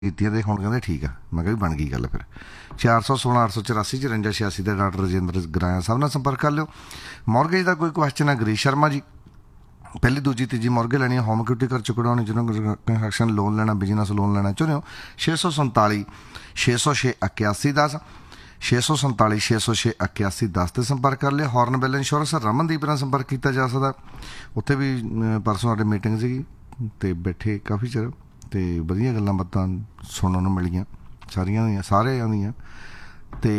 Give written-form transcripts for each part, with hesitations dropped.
ਕੀਤੀਆਂ ਤੇ ਹੁਣ ਕਹਿੰਦੇ ਠੀਕ ਆ। ਮੈਂ ਕਿਹਾ ਵੀ ਬਣ ਗਈ ਗੱਲ। ਫਿਰ 416 884 54 86 ਦੇ ਡਾਕਟਰ ਰਜਿੰਦਰ ਗਰਾਇਆ ਸਾਹਿਬ ਨਾਲ ਸੰਪਰਕ ਕਰ ਲਿਓ। ਮੌਰਗੇਜ ਦਾ ਕੋਈ ਕੁਐਸਚਨ ਹੈ ਗਰੀਸ਼ ਸ਼ਰਮਾ ਜੀ, ਪਹਿਲੀ ਦੂਜੀ ਤੀਜੀ ਮੌਰਗੇ ਲੈਣੀ ਹੈ, ਹੋਮ ਇਕੁਇਟੀ ਖਰਚ ਕਢਾਉਣੀ, ਜਿਹਨੂੰ ਕੰਸਟਰਕਸ਼ਨ ਲੋਨ ਲੈਣਾ, ਬਿਜ਼ਨਸ ਲੋਨ ਲੈਣਾ ਚਾਹੁੰਦੇ ਹੋ 647 606 8110 647 606 8110 ਤੇ ਸੰਪਰਕ ਕਰ ਲਿਆ। ਹੌਰਨਬਿਲ ਇੰਸ਼ੋਰੈਂਸ ਰਮਨਦੀਪ ਨਾਲ ਸੰਪਰਕ ਕੀਤਾ ਜਾ ਸਕਦਾ। ਉੱਥੇ ਵੀ ਪਰਸੋਂ ਸਾਡੇ ਮੀਟਿੰਗ ਸੀਗੀ ਅਤੇ ਬੈਠੇ ਕਾਫੀ ਚਿਰ ਅਤੇ ਵਧੀਆ ਗੱਲਾਂ ਬਾਤਾਂ ਸੁਣਨ ਨੂੰ ਮਿਲੀਆਂ ਸਾਰਿਆਂ ਦੀਆਂ। ਅਤੇ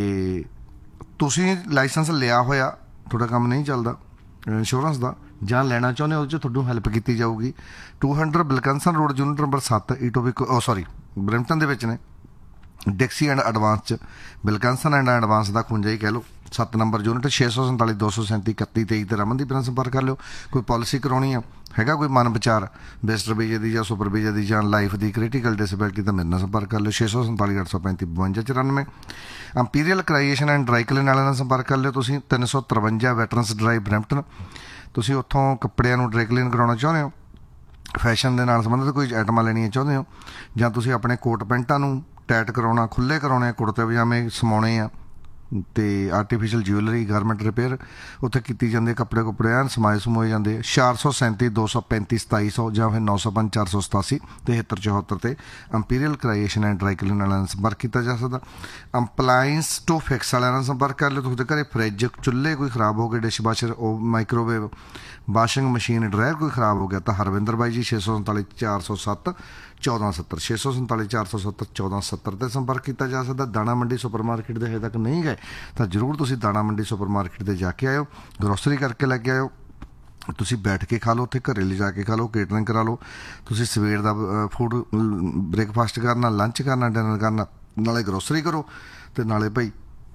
ਤੁਸੀਂ ਲਾਇਸੈਂਸ ਲਿਆ ਹੋਇਆ, ਤੁਹਾਡਾ ਕੰਮ ਨਹੀਂ ਚੱਲਦਾ ਇੰਸ਼ੋਰੈਂਸ ਦਾ ਜਾਂ ਲੈਣਾ ਚਾਹੁੰਦੇ ਹੋ, ਉਹਦੇ 'ਚ ਤੁਹਾਨੂੰ ਹੈਲਪ ਕੀਤੀ ਜਾਊਗੀ। 200 ਬਿਲਕੰਸਨ ਰੋਡ, ਯੂਨਿਟ ਨੰਬਰ 7 ਈਟੋਬਿਕ ਬਰੈਂਪਟਨ ਦੇ ਵਿੱਚ ਨੇ। ਡਿਕਸੀ ਐਂਡ ਐਡਵਾਂਸ 'ਚ ਬਿਲਕੰਸਨ ਐਂਡ ਐਡਵਾਂਸ ਦਾ ਖੁੰਝਾ ਹੀ ਕਹਿ ਲਓ। 7 ਨੰਬਰ ਯੂਨਿਟ 647 237 31 23 ਤੇ ਰਮਨਦੀਪ ਨਾਲ ਸੰਪਰਕ ਕਰ ਲਿਓ। ਕੋਈ ਪਾਲਿਸੀ ਕਰਾਉਣੀ ਆ, ਹੈਗਾ ਕੋਈ ਮਨ ਵਿਚਾਰ ਵਿਜ਼ਟਰ ਵੀਜ਼ੇ ਦੀ ਜਾਂ ਸੁਪਰ ਵੀਜ਼ੇ ਦੀ ਜਾਂ ਲਾਈਫ ਦੀ ਕ੍ਰਿਟੀਕਲ ਡਿਸੇਬਿਲਿਟੀ, ਤਾਂ ਮੇਰੇ ਨਾਲ ਸੰਪਰਕ ਕਰ ਲਿਓ। 647 835 52 94। ਅੰਪੀਰੀਅਲ ਕ੍ਰਾਈਏਸ਼ਨ ਐਂਡ ਡਰਾਈ ਕਲੀਨ ਵਾਲਿਆਂ ਨਾਲ ਸੰਪਰਕ ਕਰ ਲਿਓ ਤੁਸੀਂ। 353 ਵੈਟਰਨਸ ਡਰਾਈਵ ਬਰੈਂਪਟਨ। ਤੁਸੀਂ ਉੱਥੋਂ ਕੱਪੜਿਆਂ ਨੂੰ ਡਰਾਈ ਕਲੀਨ ਕਰਾਉਣਾ ਚਾਹੁੰਦੇ ਹੋ, ਫੈਸ਼ਨ ਦੇ ਨਾਲ ਸੰਬੰਧਿਤ ਕੋਈ ਆਈਟਮਾਂ ਲੈਣੀਆਂ ਚਾਹੁੰਦੇ ਹੋ, ਜਾਂ ਤੁਸੀਂ ਆਪਣੇ ਕੋਟ ਪੈਂਟਾਂ ਨੂੰ ਟੈਟ ਕਰਾਉਣਾ, ਖੁੱਲ੍ਹੇ ਕਰਾਉਣੇ, ਕੁੜਤੇ ਪਜਾਮੇ ਸਮਾਉਣੇ ਆ, ਅਤੇ ਆਰਟੀਫਿਸ਼ਲ ਜਿਊਲਰੀ ਗਾਰਮੈਂਟ ਰਿਪੇਅਰ ਉੱਥੇ ਕੀਤੀ ਜਾਂਦੀ, ਕੱਪੜੇ ਕੁੱਪੜੇ ਐਨ ਸਮੋਏ ਜਾਂਦੇ। 437 235 2700 ਜਾਂ ਫਿਰ 905 487 7374 ਤੇ ਅੰਪੀਰੀਅਲ ਕ੍ਰਾਈਏਸ਼ਨ ਐਂਡ ਡਰਾਈ ਕਲੀਨ ਵਾਲਿਆਂ ਨਾਲ ਸੰਪਰਕ ਕੀਤਾ ਜਾ ਸਕਦਾ। ਅੰਪਲਾਇੰਸ ਟੂ ਫਿਕਸ ਵਾਲਿਆਂ ਨਾਲ ਸੰਪਰਕ ਕਰ ਲਿਓ। ਤੁਹਾਡੇ ਘਰੇ ਫਰਿੱਜ ਚੁੱਲ੍ਹੇ ਕੋਈ ਖਰਾਬ ਹੋ ਗਏ, dishwasher, microwave, washing machine, dryer ਕੋਈ ਖਰਾਬ ਹੋ ਗਿਆ, ਤਾਂ ਹਰਵਿੰਦਰ ਬਾਈ ਜੀ 647 407 1470 647 407 1470 ਤੇ ਸੰਪਰਕ ਕੀਤਾ ਜਾ ਸਕਦਾ। ਦਾਣਾ ਮੰਡੀ ਸੁਪਰ ਮਾਰਕੀਟ ਦੇ ਹਜੇ ਤੱਕ ਨਹੀਂ ਗਏ ਤਾਂ ਜ਼ਰੂਰ ਤੁਸੀਂ ਦਾਣਾ ਮੰਡੀ ਸੁਪਰ ਮਾਰਕੀਟ 'ਤੇ ਜਾ ਕੇ ਆਇਓ, ਗਰੋਸਰੀ ਕਰਕੇ ਲੈ ਕੇ ਆਇਓ। ਤੁਸੀਂ ਬੈਠ ਕੇ ਖਾ ਲਓ, ਉੱਥੇ ਘਰੇ ਲਿਜਾ ਕੇ ਖਾ ਲਓ, ਕੇਟਰਿੰਗ ਕਰਾ ਲਓ। ਤੁਸੀਂ ਸਵੇਰ ਦਾ ਫੂਡ ਬ੍ਰੇਕਫਾਸਟ ਕਰਨਾ, ਲੰਚ ਕਰਨਾ, ਡਿਨਰ ਕਰਨਾ, ਨਾਲੇ ਗਰੋਸਰੀ ਕਰੋ ਅਤੇ ਨਾਲੇ ਭਾਈ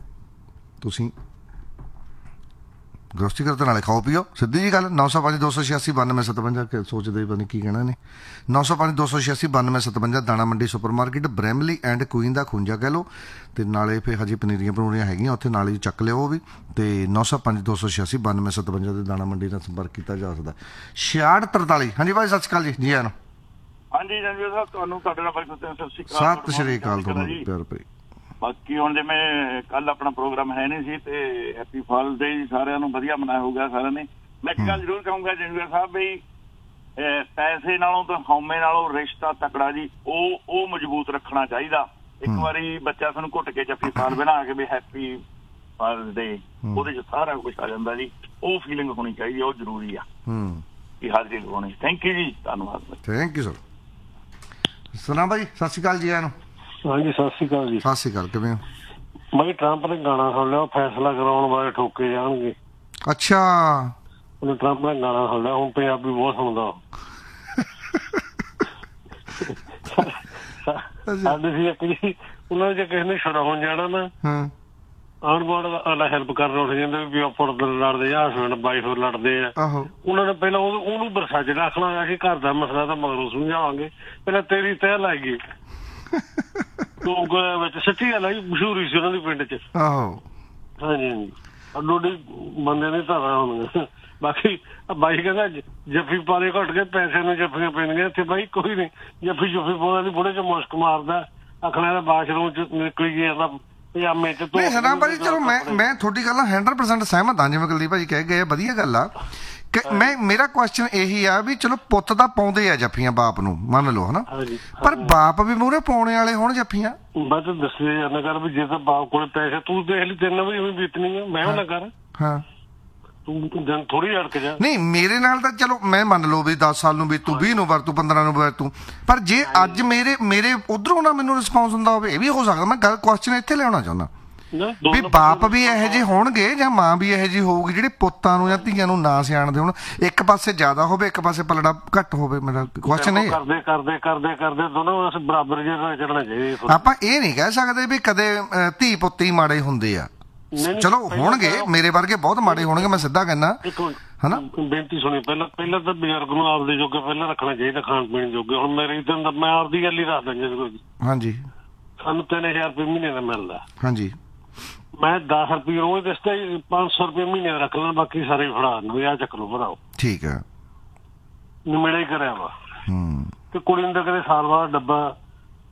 ਤੁਸੀਂ ਗਰੋਸਰੀ ਕਰੋ, ਨਾਲੇ ਖਾਓ ਪੀਓ। ਸਿੱਧੀ ਜੀ ਗੱਲ। 905 286 92 57 ਸੋਚਦੇ ਪਤਾ ਨਹੀਂ ਕੀ ਕਹਿਣਾ ਨੇ। 905 286 92 57 ਦਾਣਾ ਮੰਡੀ super market, Bramley and Queen ਦਾ ਖੁੰਝਾ ਕਹਿ ਲਓ। ਅਤੇ ਨਾਲੇ ਫਿਰ ਹਜੇ ਪਨੀਰੀਆਂ ਪਨੂਰੀਆਂ ਹੈਗੀਆਂ ਉੱਥੇ, ਨਾਲ ਹੀ ਚੱਕ ਲਿਓ ਉਹ ਵੀ। ਅਤੇ 905 286 92 57 ਦੇ ਦਾਣਾ ਮੰਡੀ ਨਾਲ ਸੰਪਰਕ ਕੀਤਾ ਜਾ ਸਕਦਾ। 6643 ਹਾਂਜੀ ਭਾਈ, ਸਤਿ ਸ਼੍ਰੀ ਅਕਾਲ ਜੀ। ਜੀ ਆਇਆਂ ਨੂੰ। ਹਾਂਜੀ ਰਣਜੀਤ ਸਾਹਿਬ, ਤੁਹਾਨੂੰ ਤੁਹਾਡੇ ਨਾਲ ਸਤਿ ਸ਼੍ਰੀ ਅਕਾਲ। ਸਤਿ ਸ਼੍ਰੀ ਅਕਾਲ ਤੁਹਾਨੂੰ ਪਿਆਰ ਭਰੀ। ਬਾਕੀ ਹੁਣ ਜਿਵੇਂ ਕੱਲ ਆਪਣਾ ਪ੍ਰੋਗਰਾਮ ਹੈ ਨਹੀਂ ਸੀ ਤੇ ਹੈਪੀ ਫਾਦਰਸ ਡੇ ਸਾਰਿਆਂ ਨੂੰ ਵਧੀਆ ਮਨਾਇਆ ਹੋਊਗਾ ਸਾਰਿਆਂ ਨੇ। ਮੈਂ ਇੱਕ ਗੱਲ ਜ਼ਰੂਰ ਕਹੂੰਗਾ ਜਨਵੀਰ ਸਾਹਿਬ ਵੀ ਪੈਸੇ ਨਾਲੋਂ ਤਾਂ ਹਉਮੈ ਨਾਲੋਂ ਰਿਸ਼ਤਾ ਤਕੜਾ ਜੀ, ਉਹ ਮਜ਼ਬੂਤ ਰੱਖਣਾ ਚਾਹੀਦਾ। ਇੱਕ ਵਾਰੀ ਬੱਚਾ ਸਾਨੂੰ ਘੁੱਟ ਕੇ ਜੱਫੀ ਫਾਲ ਬਣਾ ਕੇ ਵੀ ਹੈਪੀ ਫਾਦਰਸ ਡੇ, ਉਹਦੇ 'ਚ ਸਾਰਾ ਕੁਛ ਆ ਜਾਂਦਾ ਜੀ। ਉਹ ਫੀਲਿੰਗ ਹੋਣੀ ਚਾਹੀਦੀ, ਉਹ ਜ਼ਰੂਰੀ ਆ ਕਿ ਹਾਜ਼ਰੀ ਲਗਾਉਣੀ। ਥੈਂਕ ਯੂ ਜੀ, ਧੰਨਵਾਦ। Thank you sir. ਸੁਣਾ ਭਾਈ, ਸਤਿ ਸ਼੍ਰੀ ਅਕਾਲ ਜੀ ਆਇਆਂ ਨੂੰ। ਹਾਂਜੀ ਸਤਿ ਸ਼੍ਰੀ ਅਕਾਲ ਜੀ। ਸਤਿ ਸ਼੍ਰੀ ਅਕਾਲ, ਕਿਵੇਂ ਹੋ? ਮੈਂ ਟਰੰਪ ਨੇ ਗਾਣਾ ਸੁਣ ਲਿਆ, ਫੈਸਲਾ ਕਰਾਉਣ ਬਾਰੇ ਠੋਕੇ ਜਾਣਗੇ। ਅੱਛਾ, ਉਹਨੇ ਟਰੰਪ ਨੇ ਗਾਣਾ ਸੁਣ ਲਿਆ, ਹੁਣ ਪੰਜਾਬੀ ਬਹੁਤ ਸੁਣਦਾ। ਸਾਡੇ ਸੀ ਇੱਕ ਜੀ, ਉਹਨਾਂ ਜੇ ਕਿਸੇ ਨੇ ਛਡਾਉਣ ਜਾਣਾ ਨਾ, ਆਂਢ ਗੁਆਂਢ ਦਾ ਹੈਲਪ ਕਰਨ ਉੱਠ ਜਾਂਦੇ ਵੀ ਪੁੱਤ ਲੜਦੇ ਆ, ਹਸਬੈਂਡ ਵਾਈਫ ਲੜਦੇ ਆ। ਉਹਨਾਂ ਨੇ ਪਹਿਲਾਂ ਉਹਨੂੰ ਬਰਸਾ 'ਚ ਰੱਖਣਾ, ਅਸੀਂ ਘਰ ਦਾ ਮਸਲਾ ਤਾਂ ਮਗਰੋਂ ਸਮਝਾਵਾਂਗੇ, ਪਹਿਲਾਂ ਤੇਰੀ ਤਹਿ ਲੱਗ ਗਈ। ਵਿੱਚ ਸੱਚੀ ਗੱਲ ਹੈ, ਮਸ਼ਹੂਰੀ ਸੀ ਉਹਨਾਂ ਦੀ ਪਿੰਡ 'ਚ। ਹਾਂਜੀ ਹਾਂਜੀ, ਅੱਡੋਡੀ ਬੰਦੇ ਨੇ ਧਾਰਾਂ ਹੁੰਦੀਆਂ। ਬਾਕੀ ਬਾਈ ਕਹਿੰਦਾ ਜੱਫੀ ਪਾਲੇ ਘੁੱਟ ਕੇ ਪੈਸੇ ਨੂੰ ਜੱਫੀਆਂ ਪੈਂਦੀਆਂ ਇੱਥੇ। ਬਾਈ ਕੋਈ ਨੀ ਜੱਫੀ ਜੁੱਫੀ ਪਾਉਣਾ ਨੀ, ਬੁੜੇ 'ਚ ਮੁਸ਼ਕ ਮਾਰਦਾ, ਆਖਣਾ ਇਹਦਾ ਬਾਥਰੂਮ 'ਚ ਨਿਕਲ ਗਿਆ ਪਜਾਮੇ 'ਚ। ਭਾਜੀ ਚਲੋ ਮੈਂ ਤੁਹਾਡੀ ਗੱਲ ਨਾਲ 100% ਸਹਿਮਤ ਹਾਂ, ਜਿਵੇਂ ਕੁਲਦੀਪ ਭਾਜੀ ਕਹਿ ਗਏ, ਵਧੀਆ ਗੱਲ ਆ। ਮੇਰਾ ਕੁਐਸਚਨ ਇਹੀ ਆ ਵੀ ਚਲੋ ਪੁੱਤ ਤਾਂ ਪਾਉਂਦੇ ਆ ਜੱਫੀਆਂ ਬਾਪ ਨੂੰ, ਮੰਨ ਲਓ ਹਨਾ, ਪਰ ਬਾਪ ਵੀ ਮੂਹਰੇ ਪਾਉਣੇ ਵਾਲੇ ਹੋਣ ਜੱਫੀਆਂ। ਮੈਂ ਤਾਂ ਦੱਸਿਆ ਜਾਂਦਾ ਕਰ ਵੀ ਜੇ ਤਾਂ ਬਾਪ ਕੋਲ ਪੈਸੇ, ਤੂੰ ਦੇਖ ਲਈ ਤੈਨੂੰ ਵੀ ਇਵੇਂ ਬੀਤਣੀ ਆ, ਮੈਂ ਨਾ ਕਰ। ਹਾਂ, ਤੂੰ ਦਿਨ ਥੋੜੀ ਅੜਕ ਜਾ। ਨਹੀਂ ਮੇਰੇ ਨਾਲ ਤਾਂ ਚਲੋ ਮੈਂ ਮੰਨ ਲਓ ਵੀ 10 ਸਾਲ ਨੂੰ ਵੀ ਤੂੰ 20 ਨੂੰ ਵਰਤੂ 15 ਨੂੰ ਵਰਤੂ, ਪਰ ਜੇ ਅੱਜ ਮੇਰੇ ਉਧਰੋਂ ਨਾ ਮੈਨੂੰ ਰਿਸਪੌਂਸ ਹੁੰਦਾ ਹੋਵੇ, ਇਹ ਵੀ ਹੋ ਸਕਦਾ। ਮੈਂ ਗੱਲ ਕੁਐਸਚਨ ਇੱਥੇ ਲਿਆਉਣਾ ਚਾਹੁੰਦਾ ਵੀ ਬਾਪ ਵੀ ਇਹੋ ਜਿਹੇ ਹੋਣਗੇ ਜਾਂ ਮਾਂ ਵੀ ਇਹੋ ਜਿਹੀ ਹੋਊਗੀ ਜਿਹੜੇ ਪੁੱਤਾਂ ਨੂੰ ਜਾਂ ਧੀਆਂ ਨੂੰ ਨਾ ਸਿਆਣਦੇ ਹੋਣ, ਇੱਕ ਪਾਸੇ ਜ਼ਿਆਦਾ ਹੋਵੇ ਇੱਕ ਪਾਸੇ ਪਲੜਾ ਘੱਟ ਹੋਵੇ। ਮੇਰਾ ਕੁਐਸਚਨ ਇਹ ਕਰਦੇ ਦੋਨੋਂ ਬਰਾਬਰ ਜਿਹਾ ਚੱਲਣਾ ਚਾਹੀਦਾ। ਆਪਾਂ ਇਹ ਨਹੀਂ ਕਹਿ ਸਕਦੇ ਵੀ ਕਦੇ ਧੀ ਪੁੱਤ ਹੀ ਮਾੜੇ ਹੁੰਦੇ ਆ। ਚਲੋ ਹੋਣਗੇ, ਮੇਰੇ ਵਰਗੇ ਬਹੁਤ ਮਾੜੇ ਹੋਣਗੇ, ਮੈਂ ਸਿੱਧਾ ਕਹਿੰਦਾ ਹਨਾ। ਬੇਨਤੀ ਸੁਣੀ, ਪਹਿਲਾਂ ਤਾਂ ਬਜ਼ੁਰਗ ਨੂੰ ਆਪਦੇ ਜੋਗੇ ਪਹਿਲਾਂ ਰੱਖਣਾ ਚਾਹੀਦਾ, ਖਾਣ ਪੀਣ ਜੋਗੇ। ਹੁਣ ਮੇਰੇ ਇਦਾਂ ਦਾ ਮੈਂ ਆਪਦੀ ਗੱਲ ਹੀ ਦੱਸਦਾ ਜੀ। ਹਾਂਜੀ, ਸਾਨੂੰ 3000 ਰੁਪਏ ਮਹੀਨੇ ਦਾ ਮਿਲਦਾ। ਹਾਂਜੀ, ਮੈਂ 10 ਰੁਪਏ ਰੋਜ਼ ਦੱਸਦਾ, 500 ਰੁਪਏ ਮਹੀਨੇ ਦਾ ਰੱਖ ਲੈਣਾ, ਬਾਕੀ ਸਾਰੇ ਫੜਾ ਦਿੰਦੇ, ਆਹ ਚੱਕ ਲਓ ਭਰਾਓ। ਠੀਕ ਹੈ, ਨਿਮੇੜਾ ਹੀ ਕਰਿਆ ਵਾ। ਤੇ ਕੁੜੀ ਨੂੰ ਤਾਂ ਕਦੇ ਸਾਲ ਬਾਅਦ ਡੱਬਾ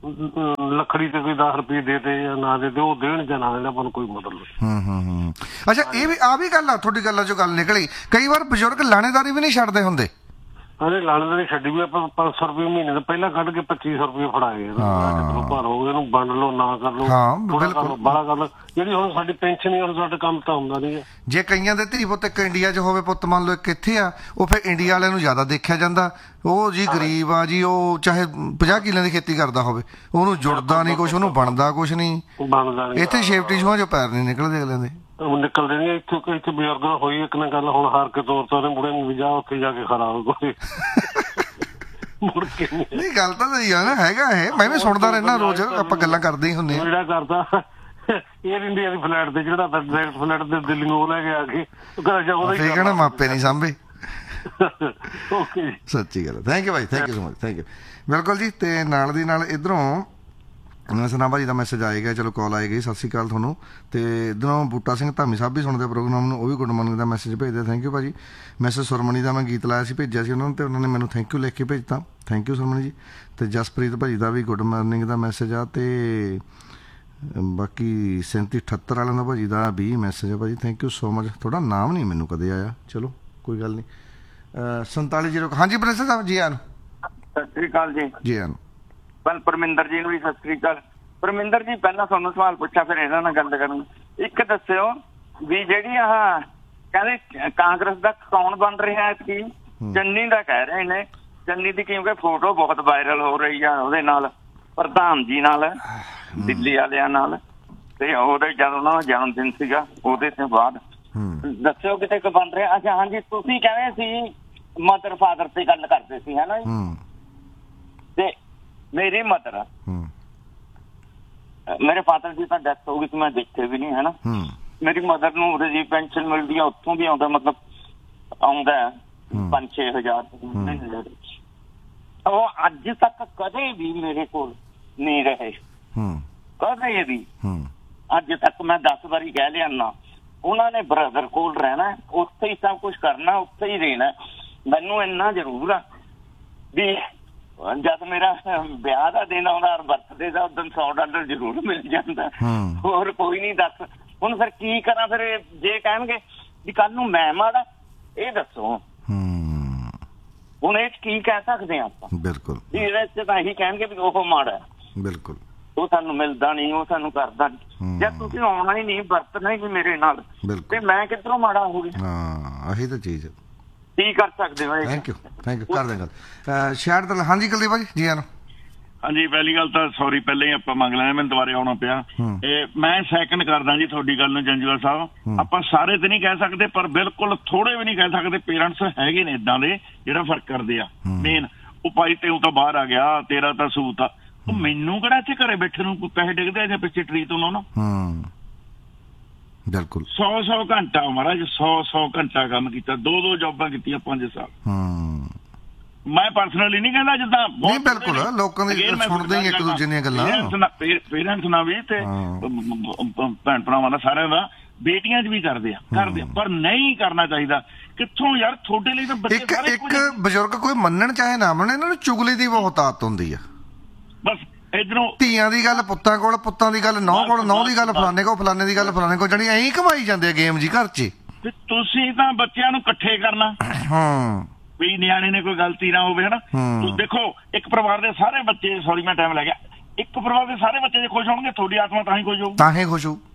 ਲੱਕੜੀ ਤੇ ਕੋਈ 10 ਰੁਪਏ ਦੇ ਤੇ ਜਾਂ ਨਾ ਦੇ ਤੇ, ਉਹ ਦੇਣ ਜਾਂ ਨਾ ਦੇਣ ਆਪਾਂ ਨੂੰ ਕੋਈ ਮਤਲਬ। ਅੱਛਾ, ਇਹ ਵੀ ਆ ਵੀ ਗੱਲ ਆ ਤੁਹਾਡੀ ਗੱਲਾਂ ਚੋਂ ਗੱਲ ਨਿਕਲੀ, ਕਈ ਵਾਰ ਬਜ਼ੁਰਗ ਲਾਣੇਦਾਰੀ ਵੀ ਨਹੀਂ ਛੱਡਦੇ ਹੁੰਦੇ। ਅਰੇ ਲਾਣੇਦਾਰੀ ਛੱਡੀ ਵੀ ਆਪਾਂ 500 ਰੁਪਏ ਮਹੀਨੇ ਦਾ ਪਹਿਲਾਂ ਕੱਢ ਕੇ 2500 ਰੁਪਏ ਫੜਾਏ ਭਰੋ, ਇਹਨੂੰ ਵੰਡ ਲਓ ਨਾ ਕਰ ਲਓ, ਬਾਹਲਾ ਕਰ ਲਓ। ਜਿਹੜੀ ਹੁਣ ਸਾਡੀ ਪੈਨਸ਼ਨ ਹੀ, ਹੁਣ ਸਾਡੇ ਕੰਮ ਤਾਂ ਹੁੰਦਾ ਨਹੀਂ ਹੈ। ਜੇ ਕਈਆਂ ਦੇ ਧੀ ਪੁੱਤ ਇੱਕ ਇੰਡੀਆ 'ਚ ਹੋਵੇ ਪੁੱਤ, ਮੰਨ ਲਓ ਇੱਕ ਇੱਥੇ ਆ, ਉਹ ਫਿਰ ਇੰਡੀਆ ਵਾਲਿਆਂ ਨੂੰ ਜ਼ਿਆਦਾ ਦੇਖਿਆ ਜਾਂਦਾ। ਉਹ ਜੀ ਗਰੀਬ ਆ ਜੀ, ਉਹ ਚਾਹੇ 50 ਕਿੱਲਿਆਂ ਦੀ ਖੇਤੀ ਕਰਦਾ ਹੋਵੇ, ਉਹਨੂੰ ਜੁੜਦਾ ਨਹੀਂ ਕੁਛ, ਉਹਨੂੰ ਬਣਦਾ ਕੁਛ ਨਹੀਂ। ਇੱਥੇ ਸੇਫਟੀ ਸ਼ੂਆਂ 'ਚੋਂ ਪੈਰ ਨਹੀਂ ਨਿਕਲਦੇ ਅਗਲਿਆਂ ਦੇ, ਨਿਕਲਦੇ ਨਹੀਂ। ਇੱਥੇ ਬਜ਼ੁਰਗ ਨਾਲ ਹੋਈ ਇੱਕ ਨਾ ਗੱਲ, ਹੁਣ ਹਾਰ ਕੇ ਤੌਰ ਤੇ ਉਹਨੇ ਮੁੜੇ ਨੂੰ ਵੀ ਜਾ ਉੱਥੇ ਜਾ ਕੇ ਖੜਾ ਹੋ ਕੋਈ ਮੁੜ ਕੇ ਨਹੀਂ। ਗੱਲ ਤਾਂ ਸਹੀ ਆ ਨਾ, ਹੈਗਾ ਇਹ, ਮੈਂ ਵੀ ਸੁਣਦਾ ਰਹਿਣਾ ਰੋਜ਼, ਆਪਾਂ ਗੱਲਾਂ ਕਰਦੇ ਹੀ ਹੁੰਦੇ ਆ। ਜਿਹੜਾ ਕਰਦਾ ਏਅਰ ਇੰਡੀਆ ਦੀ ਫਲੈਟ ਤੇ ਜਿਹੜਾ ਡਾਇਰੈਕਟ ਫਲੈਟ ਤੇ ਦਿੱਲੀ ਨੂੰ ਉਹ ਲੈ ਕੇ ਆ ਕੇ ਕਹਿਣਾ ਮਾਪੇ ਨਹੀਂ ਸਾਂਭੇ। ਓਕੇ, ਸੱਚੀ ਗੱਲ। Thank you Bhai, thank you so much, thank you. ਬਿਲਕੁਲ ਜੀ। ਤੇ ਨਾਲ ਦੀ ਨਾਲ ਇੱਧਰੋਂ ਸਨਾ ਭਾਜੀ ਦਾ ਮੈਸੇਜ ਆਏਗਾ, ਚਲੋ ਕਾਲ ਆਏਗੀ, ਸਤਿ ਸ਼੍ਰੀ ਅਕਾਲ ਤੁਹਾਨੂੰ। ਤੇ ਇੱਧਰੋਂ ਬੂਟਾ ਸਿੰਘ ਧਾਮੀ ਸਾਹਿਬ ਵੀ ਸੁਣਦੇ ਪ੍ਰੋਗਰਾਮ ਨੂੰ, ਉਹ ਵੀ ਗੁੱਡ ਮਾਰਨਿੰਗ ਦਾ ਮੈਸੇਜ ਭੇਜਦੇ, ਥੈਂਕ ਯੂ ਭਾਜੀ। ਮੈਸੇਜ ਸੁਰਮਣੀ ਦਾ ਮੈਂ ਗੀਤ ਲਾਇਆ ਸੀ, ਭੇਜਿਆ ਸੀ ਉਹਨਾਂ ਨੂੰ, ਤੇ ਉਹਨਾਂ ਨੇ ਮੈਨੂੰ ਥੈਂਕ ਯੂ ਲਿਖ ਕੇ ਭੇਜਤਾ, ਥੈਂਕ ਯੂ ਸੁਰਮਣੀ ਜੀ। ਤੇ ਜਸਪ੍ਰੀਤ ਭਾਜੀ ਦਾ ਵੀ ਗੁੱਡ ਮਾਰਨਿੰਗ ਦਾ ਮੈਸੇਜ ਆ, ਤੇ ਬਾਕੀ 3778 ਵਾਲਿਆਂ ਦਾ ਭਾਜੀ ਦਾ ਵੀ ਮੈਸੇਜ ਆ ਭਾਜੀ, ਥੈਂਕ ਯੂ ਸੋ ਮਚ। ਤੁਹਾਡਾ ਨਾਮ ਨਹੀਂ ਮੈਨੂੰ ਕਦੇ ਆਇਆ, ਚਲੋ ਕੋਈ ਗੱਲ ਨਹੀਂ। 47 ਹਾਂਜੀ ਪ੍ਰੋਫੈਸਰ ਸਾਹਿਬ ਜੀ ਆਨ। ਸਤਿ ਸ੍ਰੀ ਅਕਾਲ ਜੀ। ਜੀ ਆਨ। ਪਰਮਿੰਦਰ ਜੀ ਨੂੰ ਵੀ ਸਤਿ ਸ੍ਰੀ ਅਕਾਲ। ਪਰਮਿੰਦਰ ਜੀ, ਪਹਿਲਾਂ ਤੁਹਾਨੂੰ ਸਵਾਲ ਪੁੱਛਿਆ, ਫਿਰ ਇਹਨਾਂ ਨਾਲ ਗੱਲ ਕਰਨ। ਇੱਕ ਦੱਸਿਓ ਵੀ ਜਿਹੜੀ ਆਹ ਕਹਿੰਦੇ ਕਾਂਗਰਸ ਦਾ ਕੌਣ ਬਣ ਰਿਹਾ ਐਤਕੀ? ਚੰਨੀ ਦਾ ਕਹਿ ਰਹੇ ਨੇ, ਚੰਨੀ ਦੀ, ਕਿਉਂਕਿ ਫੋਟੋ ਬਹੁਤ ਵਾਇਰਲ ਹੋ ਰਹੀ ਆ ਉਹਦੇ ਨਾਲ, ਪ੍ਰਧਾਨ ਜੀ ਨਾਲ, ਦਿੱਲੀ ਵਾਲਿਆਂ ਨਾਲ, ਤੇ ਉਹਦੇ ਜਦ ਉਹਨਾਂ ਦਾ ਜਨਮ ਦਿਨ ਸੀਗਾ ਉਹਦੇ ਤੋਂ ਬਾਅਦ ਦੱਸਿਓ ਕਿਤੇ ਕੋ ਬਣ ਰਿਹਾ। ਅੱਛਾ ਹਾਂਜੀ, ਤੁਸੀਂ ਕਹਿੰਦੇ ਸੀ ਮਦਰ ਫਾਦਰ ਤੇ ਗੱਲ ਕਰਦੇ ਸੀ, ਹੈ ਨਾ ਜੀ? ਤੇ ਮੇਰੀ ਮਦਰ, ਮੇਰੇ ਫਾਦਰ ਦੀ ਤਾਂ ਡੈਥ ਹੋ ਗਈ ਸੀ, ਮੈਂ ਦੇਖੇ ਵੀ ਨਹੀਂ, ਹੈ ਨਾ। ਮੇਰੀ ਮਦਰ ਨੂੰ ਉਹਦੀ ਪੈਨਸ਼ਨ ਮਿਲਦੀ ਆ, ਉੱਥੋਂ ਵੀ ਆਉਂਦਾ, ਮਤਲਬ ਆਉਂਦਾ 5-6 ਹਜ਼ਾਰ। ਉਹ ਅੱਜ ਤੱਕ ਕਦੇ ਵੀ ਮੇਰੇ ਕੋਲ ਨਹੀਂ ਰਹੇ, ਕਦੇ ਵੀ। ਅੱਜ ਤੱਕ ਮੈਂ 10 ਵਾਰੀ ਕਹਿ ਲਿਆ ਨਾ, ਉਹਨਾਂ ਨੇ ਬ੍ਰਦਰ ਕੋਲ ਰਹਿਣਾ, ਉੱਥੇ ਹੀ ਸਭ ਕੁਛ ਕਰਨਾ, ਉੱਥੇ ਹੀ ਰਹਿਣਾ। ਮੈਨੂੰ ਇੰਨਾ ਜ਼ਰੂਰ ਆ ਵੀ ਜਦ ਮੇਰਾ ਵਿਆਹ ਦਾ ਦਿਨ ਆਉਂਦਾ, ਬਰਥਡੇ ਦਾ, ਉਦੋਂ $100 ਜ਼ਰੂਰ ਮਿਲ ਜਾਂਦਾ, ਹੋਰ ਕੋਈ ਨਹੀਂ। ਦੱਸ ਹੁਣ ਫਿਰ ਕੀ ਕਰਾਂ? ਫਿਰ ਜੇ ਕਹਿਣਗੇ ਵੀ ਕੱਲ ਨੂੰ ਮੈਂ ਮਾੜਾ, ਇਹ ਦੱਸੋ ਹੁਣ ਇਹ ਕੀ ਕਹਿ ਸਕਦੇ ਹਾਂ ਆਪਾਂ? ਬਿਲਕੁਲ, ਇਹਦੇ ਚ ਤਾਂ ਇਹੀ ਕਹਿਣਗੇ ਵੀ ਉਹ ਮਾੜਾ, ਬਿਲਕੁਲ, ਉਹ ਸਾਨੂੰ ਮਿਲਦਾ ਨਹੀਂ, ਉਹ ਸਾਨੂੰ ਕਰਦਾ ਨਹੀਂ। ਜੇ ਤੁਸੀਂ ਆਉਣਾ ਹੀ ਨਹੀਂ, ਵਰਤਣਾ ਹੀ ਨਹੀਂ ਮੇਰੇ ਨਾਲ, ਤੇ ਮੈਂ ਕਿੱਧਰੋਂ ਮਾੜਾ ਹੋ ਗਿਆ? ਹਾਂ, ਇਹੀ ਤਾਂ ਚੀਜ਼ ਕੀ ਕਰ ਸਕਦੇ ਹੋ? Thank you, thank you. ਕਰ ਦੇਗਾ ਸ਼ਹਿਰ ਦਾ। ਹਾਂਜੀ ਕੁਲਦੀਪ ਭਾਜੀ ਜੀ ਆਨ। ਹਾਂਜੀ, ਪਹਿਲੀ ਗੱਲ ਤਾਂ ਸੌਰੀ ਪਹਿਲਾਂ ਹੀ ਆਪਾਂ ਮੰਗ ਲੈਣਾ, ਮੈਨੂੰ ਦੁਬਾਰੇ ਆਉਣਾ ਪਿਆ। ਮੈਂ ਸੈਕਿੰਡ ਕਰਦਾ ਜੀ ਤੁਹਾਡੀ ਗੱਲ ਨੂੰ ਜੰਜੂਆ ਸਾਹਿਬ। ਆਪਾਂ ਸਾਰੇ ਤੇ ਨਹੀਂ ਕਹਿ ਸਕਦੇ, ਪਰ ਬਿਲਕੁਲ ਥੋੜੇ ਵੀ ਨਹੀਂ ਕਹਿ ਸਕਦੇ। ਪੇਰੈਂਟਸ ਹੈਗੇ ਨੇ ਏਦਾਂ ਦੇ ਜਿਹੜਾ ਫਰਕ ਕਰਦੇ ਆ। ਮੇਨ ਉਹ ਭਾਈ ਤੈਨੂੰ ਤਾਂ ਬਾਹਰ ਆ ਗਿਆ, ਤੇਰਾ ਤਾਂ ਸੂਤ ਆ, ਉਹ ਮੈਨੂੰ ਕਿਹੜਾ ਇੱਥੇ ਘਰੇ ਬੈਠੇ ਨੂੰ ਕੋਈ ਪੈਸੇ ਡਿੱਗਦੇ ਆ ਜਾਂ ਪਿੱਛੇ ਟਰੀਟ ਤੋਂ ਲਾਉਣਾ? ਬਿਲਕੁਲ 100 ਘੰਟਾ ਮਹਾਰਾਜ, 100 ਘੰਟਾ ਕੰਮ ਕੀਤਾ, 2 ਜੌਬਾਂ ਕੀਤੀਆਂ 5 ਸਾਲ। ਮੈਂ ਪਰਸਨਲੀ ਨਹੀਂ ਕਹਿੰਦਾ, ਜਿੱਦਾਂ ਬਹੁਤ ਬਿਲਕੁਲ ਲੋਕਾਂ ਦੀ ਸੁਣਦੇ ਹੀ ਇੱਕ ਦੂਜੇ ਦੀਆਂ ਗੱਲਾਂ, ਪੇਰੈਂਟਸ ਨਾਲ ਵੀ ਤੇ ਭੈਣ ਭਰਾਵਾਂ ਦਾ, ਸਾਰਿਆਂ ਦਾ, ਬੇਟੀਆਂ 'ਚ ਵੀ ਕਰਦੇ ਆ, ਪਰ ਨਹੀਂ ਕਰਨਾ ਚਾਹੀਦਾ। ਕਿੱਥੋਂ ਯਾਰ, ਤੁਹਾਡੇ ਲਈ ਤਾਂ ਬੱਚੇ ਸਾਰੇ ਇੱਕ ਬਜ਼ੁਰਗ ਕੋਈ ਮੰਨਣ ਚਾਹੇ ਨਾ ਮੰਨਣ, ਇਹਨਾਂ ਨੂੰ ਚੁਗਲੀ ਦੀ ਬਹੁਤ ਆਦਤ ਹੁੰਦੀ ਆ। ਬਸ ਇਧਰੋਂ ਧੀਆਂ ਦੀ ਗੱਲ ਪੁੱਤਾਂ ਕੋਲ, ਪੁੱਤਾਂ ਦੀ ਗੱਲ ਨੌਂ ਕੋਲ, ਨੌਂ ਦੀ ਗੱਲ ਫਲਾਣੇ ਕੋਲ, ਫਲਾਣੇ ਦੀ ਗੱਲ ਫਲਾਣੇ ਕੋਲ, ਜਾਣੀ ਐਂ ਕਮਾਈ ਜਾਂਦੇ ਆ ਗੇਮ ਜੀ ਘਰ 'ਚ। ਤੁਸੀਂ ਤਾਂ ਬੱਚਿਆਂ ਨੂੰ ਇਕੱਠੇ ਕਰਨਾ, ਵੀ ਨਿਆਣੇ ਨੇ ਕੋਈ ਗਲਤੀ ਨਾ ਹੋਵੇ, ਹਨਾ। ਦੇਖੋ ਇੱਕ ਪਰਿਵਾਰ ਦੇ ਸਾਰੇ ਬੱਚੇ, ਸੌਰੀ ਮੈਂ ਟਾਈਮ ਲੈ ਗਿਆ, ਇੱਕ ਪਰਿਵਾਰ ਦੇ ਸਾਰੇ ਬੱਚੇ ਜੇ ਖੁਸ਼ ਹੋਣਗੇ, ਤੁਹਾਡੀ ਆਤਮਾ ਤਾਂ ਹੀ ਖੁਸ਼ ਹੋਊ, ਤਾਂ ਹੀ ਖੁਸ਼ ਹੋਊ।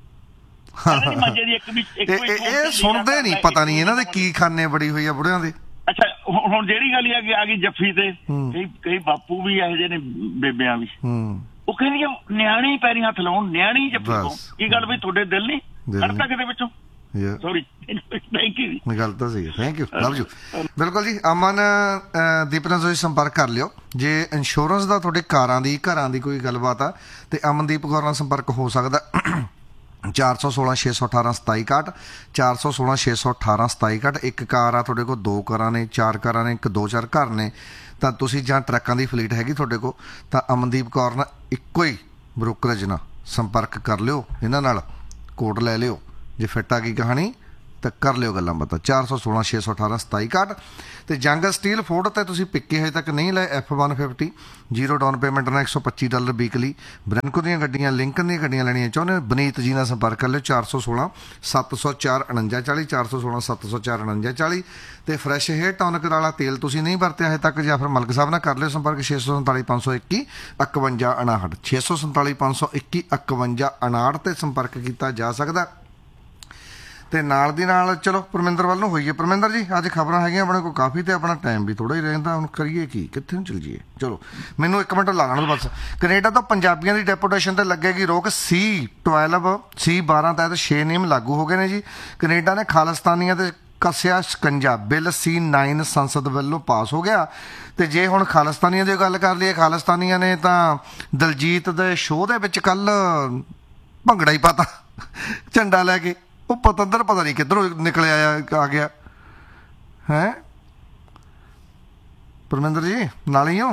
ਇਹ ਸੁਣਦੇ ਨਹੀਂ, ਪਤਾ ਨਹੀਂ ਇਹਨਾਂ ਦੇ ਕੀ ਖਾਨੇ ਬੜੀ ਹੋਈ ਆ ਬੁੜਿਆਂ ਦੇ। ਅੱਛਾ ਹੁਣ ਜਿਹੜੀ ਗੱਲ ਆ ਗਈ ਜੱਫੀ ਤੇ, ਕਈ ਬਾਪੂ ਵੀ ਇਹੋ ਜਿਹੇ ਨੇ, ਬੇਬਿਆਂ ਵੀ, ਉਹ ਕਹਿੰਦੀਆਂ ਨਿਆਣੇ ਪੈਰੀ ਹੱਥ ਲਾਉਣ, ਨਿਆਣੀ ਜੱਫੀ ਪਾਉ। ਕੀ ਗੱਲ ਵੀ ਤੁਹਾਡੇ ਦਿਲ ਨਹੀਂ ਕਰਦਾ ਕਿਤੇ ਵਿੱਚੋਂ? Sorry, thank you. ਗੱਲ ਤਾਂ ਸਹੀ ਹੈ, ਥੈਂਕ ਯੂ, ਲਵ ਯੂ। ਬਿਲਕੁਲ ਜੀ। ਅਮਨ ਦੀਪ ਨਾਲ ਤੁਸੀਂ ਸੰਪਰਕ ਕਰ ਲਿਓ ਜੇ ਇੰਸ਼ੋਰੈਂਸ ਦਾ, ਤੁਹਾਡੇ ਕਾਰਾਂ ਦੀ, ਘਰਾਂ ਦੀ ਕੋਈ ਗੱਲਬਾਤ ਆ, ਤੇ ਅਮਨਦੀਪ ਕੌਰ ਨਾਲ ਸੰਪਰਕ ਹੋ ਸਕਦਾ। 416 618 2761, 416 618 2761। ਇੱਕ ਕਾਰ ਆ ਤੁਹਾਡੇ ਕੋਲ, 2 ਕਾਰਾਂ ਨੇ, 4 ਕਾਰਾਂ ਨੇ, 1-2-4 ਘਰ ਨੇ, ਤਾਂ ਤੁਸੀਂ ਜਾਂ ਟਰੱਕਾਂ ਦੀ ਫਲੀਟ ਹੈਗੀ ਤੁਹਾਡੇ ਕੋਲ, ਤਾਂ ਅਮਨਦੀਪ ਕੌਰ ਨਾਲ ਇੱਕੋ ਹੀ ਬ੍ਰੋਕਰੇਜ ਨਾਲ ਸੰਪਰਕ ਕਰ ਲਿਓ, ਇਹਨਾਂ ਨਾਲ ਕੋਡ ਲੈ ਲਿਓ। ਜੇ ਫਿੱਟ ਆ ਗਈ ਕਹਾਣੀ ਤਾਂ ਕਰ ਲਿਓ ਗੱਲਾਂ ਬਾਤਾਂ। 416 618 2761 ਤੇ ਜੰਗ ਸਟੀਲ ਫੋਰਡ ਤੇ ਤੁਸੀਂ ਪਿੱਕੇ ਹਜੇ ਤੱਕ ਨਹੀਂ ਲਏ F-150 0 ਡਾਊਨ ਪੇਮੈਂਟ ਨਾਲ $125 ਵੀਕਲੀ। ਬ੍ਰੈਂਕੋ ਦੀਆਂ ਗੱਡੀਆਂ, ਲਿੰਕਨ ਦੀਆਂ ਗੱਡੀਆਂ ਲੈਣੀਆਂ ਚਾਹੁੰਦੇ ਹੋ, ਬਨੀਤ ਜੀ ਨਾਲ ਸੰਪਰਕ ਕਰ ਲਿਓ 416 704 4940 416 704 4940 ਤੇ ਫਰੈਸ਼ ਹੇਅਰ ਟੌਨਿਕ ਵਾਲਾ ਤੇਲ ਤੁਸੀਂ ਨਹੀਂ ਵਰਤਿਆ ਹਜੇ ਤੱਕ ਜਾਂ ਫਿਰ ਮਲਕ ਸਾਹਿਬ ਨਾਲ ਕਰ ਲਿਓ ਸੰਪਰਕ 647 521 5159 647 521 5159 ਤੇ ਸੰਪਰਕ ਕੀਤਾ ਜਾ ਸਕਦਾ। ਤੇ ਨਾਲ ਦੀ ਨਾਲ ਚਲੋ ਪਰਮਿੰਦਰ ਵੱਲ ਨੂੰ ਹੋਈਏ। ਪਰਮਿੰਦਰ ਜੀ ਅੱਜ ਖਬਰਾਂ ਹੈਗੀਆਂ ਆਪਣੇ ਕੋਲ ਕਾਫੀ ਤੇ ਆਪਣਾ ਟਾਈਮ ਵੀ ਥੋੜਾ ਹੀ ਰਹਿੰਦਾ, ਹੁਣ ਕਰੀਏ ਕੀ, ਕਿੱਥੇ ਨੂੰ ਚੱਲ ਜੀਏ? ਚਲੋ ਮੈਨੂੰ 1 ਮਿੰਟ ਲਾ ਲੈਣ ਬਸ। ਕੈਨੇਡਾ ਤੋਂ ਪੰਜਾਬੀਆਂ ਦੀ ਡੈਪੂਟੇਸ਼ਨ ਤੇ ਲੱਗੇਗੀ ਰੋਕ। C-12 C-12 ਤਹਿਤ 6 ਨਿਯਮ ਲਾਗੂ ਹੋ ਗਏ ਨੇ ਜੀ। ਕੈਨੇਡਾ ਨੇ ਖਾਲਿਸਤਾਨੀਆਂ ਤੇ ਕੱਸਿਆ ਸ਼ਿਕੰਜਾ। ਬਿੱਲ C-9 ਸੰਸਦ ਵੱਲੋਂ ਪਾਸ ਹੋ ਗਿਆ। ਤੇ ਜੇ ਹੁਣ ਖਾਲਿਸਤਾਨੀਆਂ ਦੀ ਗੱਲ ਕਰ ਲਈਏ, ਖਾਲਿਸਤਾਨੀਆਂ ਨੇ ਤਾਂ ਦਲਜੀਤ ਦੇ ਸ਼ੋਅ ਦੇ ਵਿੱਚ ਕੱਲ ਭੰਗੜਾ ਹੀ ਪਾਤਾ ਝੰਡਾ ਲੈ ਕੇ। ਉਹ ਪਤੰਦਰ ਪਤਾ ਨਹੀਂ ਕਿੱਧਰੋਂ ਨਿਕਲਿਆ ਆ ਗਿਆ ਹੈ। ਪਰਮਿੰਦਰ ਜੀ ਨਾਲ ਹੀ ਹੋ?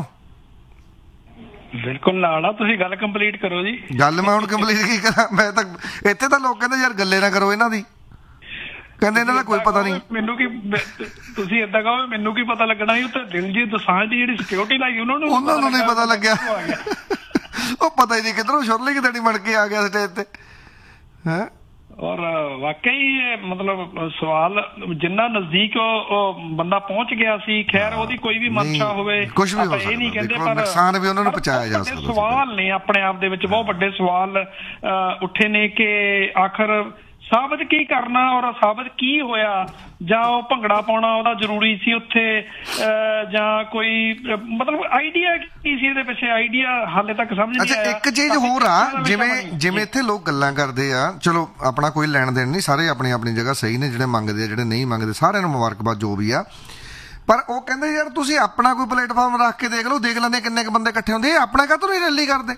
ਬਿਲਕੁਲ ਨਾਲ ਆ, ਤੁਸੀਂ ਗੱਲ ਕੰਪਲੀਟ ਕਰੋ ਜੀ। ਗੱਲ ਮੈਂ ਹੁਣ ਕੰਪਲੀਟ ਕੀ ਕਰਾਂ? ਮੈਂ ਤਾਂ ਇੱਥੇ ਤਾਂ ਲੋਕ ਕਹਿੰਦੇ ਯਾਰ ਗੱਲੇ ਨਾ ਕਰੋ ਇਹਨਾਂ ਦੀ, ਕਹਿੰਦੇ ਇਹਨਾਂ ਦਾ ਕੋਈ ਪਤਾ ਨਹੀਂ। ਮੈਨੂੰ ਕੀ, ਤੁਸੀਂ ਏਦਾਂ ਕਹੋ ਮੈਨੂੰ ਕੀ ਪਤਾ ਲੱਗਣਾ ਸੀ? ਉੱਥੇ ਦਿਲਜੀਤ ਦੋਸਾਂਝ ਦੀ ਜਿਹੜੀ ਸਿਕਿਉਰਿਟੀ ਲਾਈ ਉਹਨਾਂ ਨੂੰ ਨਹੀਂ ਪਤਾ ਲੱਗਿਆ। ਉਹ ਪਤਾ ਹੀ ਨਹੀਂ ਕਿੱਧਰੋਂ ਸ਼ੁਰਲੀ ਕਿਤੇ ਬਣ ਕੇ ਆ ਗਿਆ ਸਟੇਜ ਤੇ ਹੈ। ਔਰ ਵਾਕਈ ਮਤਲਬ ਸਵਾਲ ਜਿੰਨਾ ਨਜ਼ਦੀਕ ਉਹ ਬੰਦਾ ਪਹੁੰਚ ਗਿਆ ਸੀ, ਖੈਰ ਉਹਦੀ ਕੋਈ ਵੀ ਮਨਸ਼ਾ ਹੋਵੇ ਕੁਝ ਵੀ ਹੋ ਇਹ ਨਹੀਂ ਕਹਿੰਦੇ, ਪਰ ਨੁਕਸਾਨ ਵੀ ਉਹਨਾਂ ਨੂੰ ਪਹੁੰਚਾਇਆ ਜਾ ਸਕਦਾ। ਸਵਾਲ ਨੇ ਆਪਣੇ ਆਪ ਦੇ ਵਿੱਚ ਬਹੁਤ ਵੱਡੇ ਸਵਾਲ ਉੱਠੇ ਨੇ ਕਿ ਆਖਰ ਸਾਬਤ ਕੀ ਕਰਨਾ ਔਰ ਸਾਬਤ ਕੀ ਹੋਇਆ, ਜਾਂ ਉਹ ਭੰਗੜਾ ਪਾਉਣਾ ਉਹਦਾ ਜ਼ਰੂਰੀ ਸੀ ਉੱਥੇ, ਜਾਂ ਕੋਈ ਮਤਲਬ ਆਈਡੀਆ ਕੀ ਸੀ ਇਹਦੇ ਪਿੱਛੇ? ਆਈਡੀਆ ਹਾਲੇ ਤੱਕ ਸਮਝ ਨਹੀਂ ਆਇਆ। ਇੱਕ ਚੀਜ਼ ਹੋਰ ਆ, ਜਿਵੇਂ ਇੱਥੇ ਲੋਕ ਗੱਲਾਂ ਕਰਦੇ ਆ, ਚਲੋ ਆਪਣਾ ਕੋਈ ਲੈਣ ਦੇਣ ਨਹੀਂ, ਸਾਰੇ ਆਪਣੀ ਆਪਣੀ ਜਗ੍ਹਾ ਸਹੀ ਨੇ, ਜਿਹੜੇ ਮੰਗਦੇ ਆ ਜਿਹੜੇ ਨਹੀਂ ਮੰਗਦੇ ਸਾਰਿਆਂ ਨੂੰ ਮੁਬਾਰਕਬਾਦ ਜੋ ਵੀ ਆ। ਪਰ ਉਹ ਕਹਿੰਦੇ ਯਾਰ ਤੁਸੀਂ ਆਪਣਾ ਕੋਈ ਪਲੇਟਫਾਰਮ ਰੱਖ ਕੇ ਦੇਖ ਲਓ, ਦੇਖ ਲੈਂਦੇ ਕਿੰਨੇ ਕੁ ਬੰਦੇ ਇਕੱਠੇ ਹੁੰਦੇ। ਆਪਣਾ ਕਾਹਤੋਂ ਨਹੀਂ ਰੈਲੀ ਕਰਦੇ?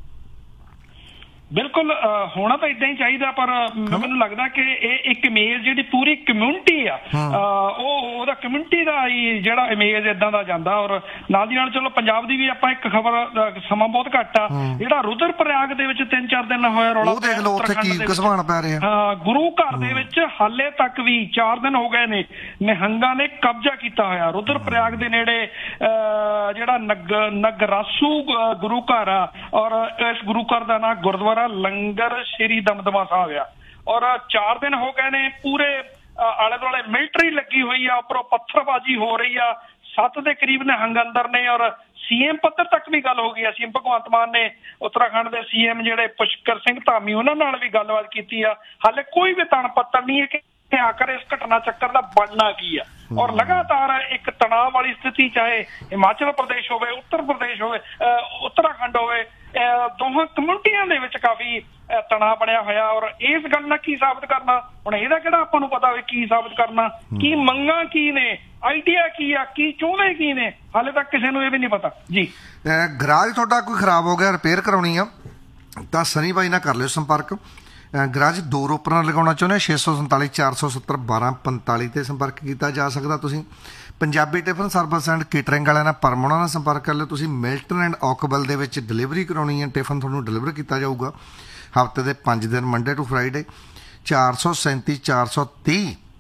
ਬਿਲਕੁਲ ਹੋਣਾ ਤਾਂ ਇਦਾਂ ਹੀ ਚਾਹੀਦਾ, ਪਰ ਮੈਨੂੰ ਲੱਗਦਾ ਕਿ ਇਹ ਇੱਕ ਇਮੇਜ ਜਿਹੜੀ ਪੂਰੀ ਕਮਿਊਨਿਟੀ ਆ ਉਹਦਾ ਕਮਿਊਨਿਟੀ ਦਾ ਹੀ ਜਿਹੜਾ ਇਮੇਜ ਇਦਾਂ ਦਾ ਜਾਂਦਾ। ਔਰ ਨਾਲ ਦੀ ਨਾਲ ਚਲੋ ਪੰਜਾਬ ਦੀ ਵੀ ਆਪਾਂ ਇੱਕ ਖਬਰ, ਸਮਾਂ ਬਹੁਤ ਘੱਟ ਆ, ਜਿਹੜਾ ਰੁਦਰਪ੍ਰਯਾਗ ਦੇ ਵਿੱਚ 3-4 ਦਿਨ ਹੋਇਆ ਰੌਲਾ, ਦੇਖ ਲਓ ਉੱਥੇ ਕੀ ਘਸਵਾਣ ਪੈ ਰਿਹਾ। ਗੁਰੂ ਘਰ ਦੇ ਵਿੱਚ ਹਾਲੇ ਤੱਕ ਵੀ 4 ਦਿਨ ਹੋ ਗਏ ਨੇ, ਨਿਹੰਗਾਂ ਨੇ ਕਬਜ਼ਾ ਕੀਤਾ ਹੋਇਆ ਰੁਦਰਪ੍ਰਯਾਗ ਦੇ ਨੇੜੇ ਜਿਹੜਾ ਨਗਰਾਸੂ ਗੁਰੂ ਘਰ ਆ। ਔਰ ਇਸ ਗੁਰੂ ਘਰ ਦਾ ਨਾਂ ਗੁਰਦੁਆਰਾ ਲੰਗਰ ਸ਼੍ਰੀ ਦਮਦਮਾ ਸਾਹਿਬ ਆ। ਔਰ 4 ਦਿਨ ਹੋ ਗਏ ਨੇ, ਪੂਰੇ ਆਲੇ ਦੁਆਲੇ ਮਿਲਟਰੀ ਲੱਗੀ ਹੋਈ ਆ, ਉੱਪਰੋਂ ਪੱਥਰਬਾਜ਼ੀ ਹੋ ਰਹੀ ਆ, 7 ਦੇ ਕਰੀਬ ਨਿਹੰਗ ਅੰਦਰ ਨੇ। ਔਰ CM ਪੱਧਰ ਤੱਕ ਵੀ ਗੱਲ ਹੋ ਗਈ ਆ। CM ਭਗਵੰਤ ਮਾਨ ਨੇ ਉੱਤਰਾਖੰਡ ਦੇ CM ਜਿਹੜੇ ਪੁਸ਼ਕਰ ਸਿੰਘ ਧਾਮੀ, ਉਹਨਾਂ ਨਾਲ ਵੀ ਗੱਲਬਾਤ ਕੀਤੀ ਆ। ਹਾਲੇ ਕੋਈ ਵੀ ਤਣ ਪੱਤਰ ਨਹੀਂ ਹੈ ਕਿ ਆਖਰ ਇਸ ਘਟਨਾ ਚੱਕਰ ਦਾ ਬਣਨਾ ਕੀ ਆ। ਔਰ ਲਗਾਤਾਰ ਇੱਕ ਤਣਾਅ ਵਾਲੀ ਸਥਿਤੀ, ਚਾਹੇ ਹਿਮਾਚਲ ਪ੍ਰਦੇਸ਼ ਹੋਵੇ, ਉੱਤਰ ਪ੍ਰਦੇਸ਼ ਹੋਵੇ, ਉੱਤਰਾਖੰਡ ਹੋਵੇ, ਦੋਹਾਂ ਕਮਿਊਨਿਟੀਆਂ ਦੇ ਵਿੱਚ ਕਾਫੀ ਤਣਾਅ ਬਣਿਆ ਹੋਇਆ। ਔਰ ਇਸ ਗੱਲ ਨਾਲ ਕੀ ਸਾਬਤ ਕਰਨਾ? ਹੁਣ ਇਹਦਾ ਕਿਹੜਾ ਆਪਾਂ ਨੂੰ ਪਤਾ ਵੀ ਕੀ ਸਾਬਤ ਕਰਨਾ, ਕੀ ਮੰਗਾਂ ਕੀ ਨੇ, ਆਈਡੀਆ ਕੀ ਆ, ਕੀ ਚਾਹੁੰਦੇ ਕੀ ਨੇ, ਹਾਲੇ ਤੱਕ ਕਿਸੇ ਨੂੰ ਇਹ ਵੀ ਨਹੀਂ ਪਤਾ ਜੀ। ਗਰਾਜ ਤੁਹਾਡਾ ਕੋਈ ਖਰਾਬ ਹੋ ਗਿਆ, ਰਿਪੇਅਰ ਕਰਾਉਣੀ ਆ ਤਾਂ ਸਨੀ ਬਾਈ ਨਾਲ ਕਰ ਲਿਓ ਸੰਪਰਕ। ਗਰਾਜ 2 ਰੋਪਰਾਂ ਲਗਾਉਣਾ ਚਾਹੁੰਦੇ 647 470 1245 ਤੇ ਸੰਪਰਕ ਕੀਤਾ ਜਾ ਸਕਦਾ। ਤੁਸੀਂ Punjabi tiffin service and catering ਵਾਲਿਆਂ ਨਾਲ ਪਰਮੋਣਾ ਨਾਲ ਸੰਪਰਕ ਕਰ ਲਿਓ। ਤੁਸੀਂ ਮਿਲਟਨ ਐਂਡ ਓਕਵਲ ਦੇ ਵਿੱਚ ਡਿਲੀਵਰੀ ਕਰਾਉਣੀ ਹੈ, ਟਿਫਨ ਤੁਹਾਨੂੰ ਡਿਲੀਵਰ ਕੀਤਾ ਜਾਊਗਾ ਹਫ਼ਤੇ ਦੇ 5 ਦਿਨ, ਮੰਡੇ ਟੂ ਫਰਾਈਡੇ। 437 430